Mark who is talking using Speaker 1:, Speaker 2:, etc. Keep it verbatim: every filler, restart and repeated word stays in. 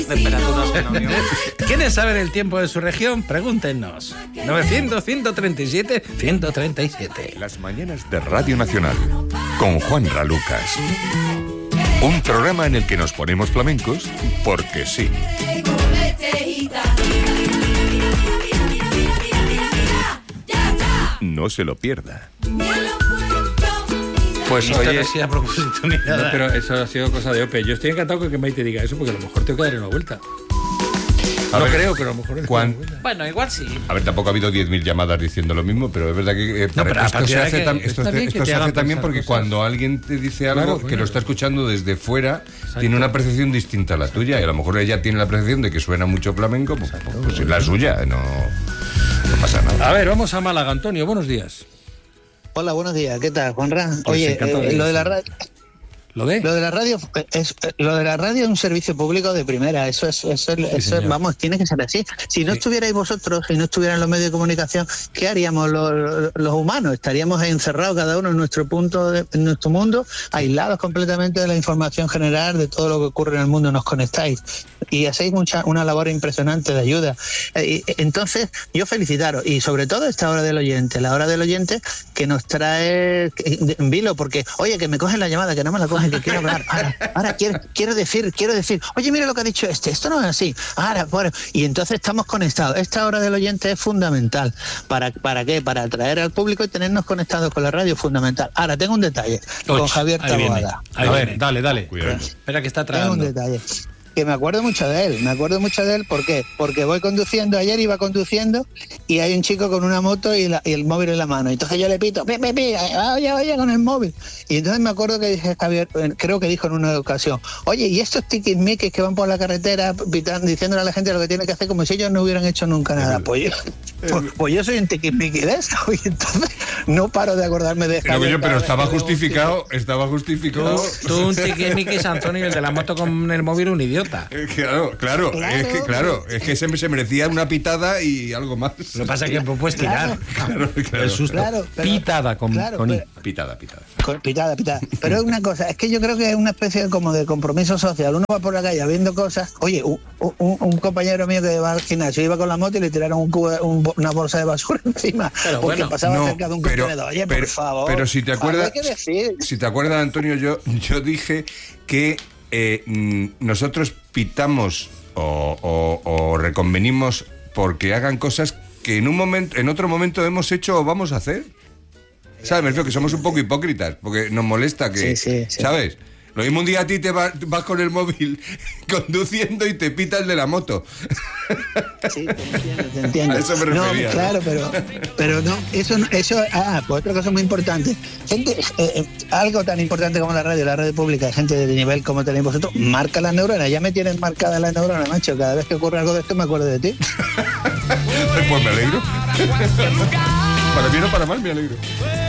Speaker 1: Temperaturas en la Unión. ¿Quiénes saben el tiempo de su región? Pregúntenos. novecientos, ciento treinta y siete, ciento treinta y siete.
Speaker 2: Las mañanas de Radio Nacional con Juanra Lucas. Un programa en el que nos ponemos flamencos porque sí. No se lo pierda.
Speaker 3: Pues oye,
Speaker 1: no sea a propósito ni nada.
Speaker 3: No, pero eso ha sido cosa de Ope. Yo estoy encantado con que Maite diga eso, porque a lo mejor tengo que darle una vuelta.
Speaker 2: A
Speaker 3: no
Speaker 2: ver,
Speaker 3: creo, pero a lo mejor...
Speaker 2: Juan,
Speaker 1: bueno, igual sí.
Speaker 2: A ver, tampoco ha habido diez mil llamadas diciendo lo mismo, pero es verdad que... Eh,
Speaker 1: no, pero
Speaker 2: esto se hace,
Speaker 1: que,
Speaker 2: tam, esto
Speaker 1: está
Speaker 2: se, esto
Speaker 1: que
Speaker 2: se hace también porque
Speaker 1: cosas.
Speaker 2: Cuando alguien te dice algo
Speaker 3: claro,
Speaker 2: que
Speaker 3: bueno.
Speaker 2: lo está escuchando desde fuera,
Speaker 3: Exacto.
Speaker 2: tiene una percepción distinta a la tuya, y a lo mejor ella tiene la percepción de que suena mucho flamenco, pues, pues, pues es la suya, no, no pasa nada.
Speaker 3: A ver, vamos a Málaga. Antonio, buenos días.
Speaker 4: Hola, buenos días. ¿Qué tal, Juanra?
Speaker 3: Pues
Speaker 4: Oye,
Speaker 3: encantado
Speaker 4: eh,
Speaker 3: de
Speaker 4: lo de la
Speaker 3: eso.
Speaker 4: radio...
Speaker 3: ¿Lo de?
Speaker 4: Lo de la radio es lo de la radio es un servicio público de primera. Eso es, eso, es,
Speaker 3: Sí,
Speaker 4: eso es, vamos, tiene que ser así. Si no
Speaker 3: Sí.
Speaker 4: estuvierais vosotros, si no estuvieran los medios de comunicación, ¿qué haríamos los, los humanos? Estaríamos encerrados cada uno en nuestro punto, de, en nuestro mundo, aislados completamente de la información general de todo lo que ocurre en el mundo. Nos conectáis y hacéis mucha una labor impresionante de ayuda. Eh, entonces, yo felicitaros y sobre todo esta hora del oyente, la hora del oyente que nos trae en vilo, porque oye, que me cogen la llamada, que no me la cogen, que quiero hablar. Ahora, ahora quiero, quiero decir, quiero decir, oye, mira lo que ha dicho este, esto no es así. Ahora, bueno, y entonces estamos conectados. Esta hora del oyente es fundamental. ¿Para, para qué? Para atraer al público y tenernos conectados con la radio, fundamental. Ahora, tengo un detalle con Javier Taboada.
Speaker 3: A ver, dale, dale.
Speaker 2: Cuidado.
Speaker 1: Espera que está
Speaker 4: Tengo un
Speaker 1: tragando.
Speaker 4: detalle. Que me acuerdo mucho de él, me acuerdo mucho de él, ¿por qué? Porque voy conduciendo, ayer iba conduciendo y hay un chico con una moto y, la, y el móvil en la mano, entonces yo le pito, pi, pi, pi, oye, oye, con el móvil, y entonces me acuerdo que dije, Javier, creo que dijo en una ocasión, oye, y estos tiquismiquis que van por la carretera pitando, diciéndole a la gente lo que tiene que hacer como si ellos no hubieran hecho nunca nada, pues yo, pues, pues yo soy un tiquismiqui de esto, y entonces no paro de acordarme de
Speaker 2: Pero,
Speaker 4: Javier.
Speaker 2: yo, pero estaba
Speaker 4: Cada vez que veo un
Speaker 2: justificado, estaba justificado.
Speaker 1: Tú un tiquismiquis, Antonio, y el de la moto con el móvil un idiota.
Speaker 2: Eh, Claro, claro,
Speaker 4: Claro,
Speaker 2: es que claro, es que se, se merecía una pitada y algo más.
Speaker 1: Lo que pasa es que puedes tirar.
Speaker 2: Claro, claro.
Speaker 1: El susto.
Speaker 4: Claro, pero-
Speaker 3: Pitada con,
Speaker 4: claro,
Speaker 3: con I.
Speaker 4: pero-
Speaker 2: Pitada, pitada.
Speaker 4: Con- Pitada, pitada. Pero es una cosa, es que yo creo que es una especie como de compromiso social. Uno va por la calle viendo cosas. Oye, un, un, un compañero mío que va al gimnasio iba con la moto y le tiraron un cubo, un, una bolsa de basura encima.
Speaker 1: Pero
Speaker 4: porque
Speaker 1: bueno,
Speaker 4: pasaba
Speaker 2: no,
Speaker 4: cerca de un
Speaker 2: pero-
Speaker 4: contenedor. Oye,
Speaker 2: pero-
Speaker 4: por favor.
Speaker 2: pero si te acuerdas-
Speaker 4: algo hay que decir.
Speaker 2: Si te acuerdas, Antonio, yo, yo dije que eh, mm, nosotros pitamos o, o, o reconvenimos porque hagan cosas que en un momento, en otro momento hemos hecho o vamos a hacer. ¿Sabes? Me refiero que somos un poco hipócritas porque nos molesta que,
Speaker 4: Sí, sí, sí.
Speaker 2: ¿sabes? Lo mismo un día a ti te vas, vas con el móvil conduciendo y te pita el de la moto.
Speaker 4: Sí, te entiendo, te entiendo.
Speaker 2: A eso me refería.
Speaker 4: No, claro, pero, pero no, eso, no- eso, ah, pues otra cosa muy importante. Gente, eh, eh, algo tan importante como la radio, la radio pública, gente de nivel como tenéis vosotros, marca las neuronas. Ya me tienen marcada la neurona, macho. Cada vez que ocurre algo de esto me acuerdo de ti.
Speaker 2: Pues me alegro. Para bien o para mal, me alegro.